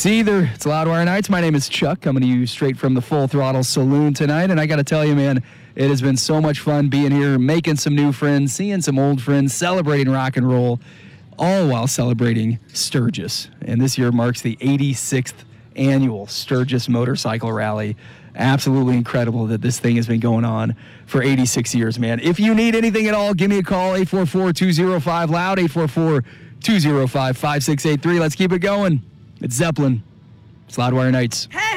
See there, it's Loudwire Nights. My name is Chuck, coming to you straight from the Full Throttle Saloon tonight. And I got to tell you, man, it has been so much fun being here, making some new friends, seeing some old friends, celebrating rock and roll, all while celebrating Sturgis. And this year marks the 86th annual Sturgis Motorcycle Rally. Absolutely incredible that this thing has been going on for 86 years, man. If you need anything at all, give me a call, 844-205-LOUD, 844-205-5683. Let's keep it going. It's Zeppelin. It's Loudwire Nights. Hey!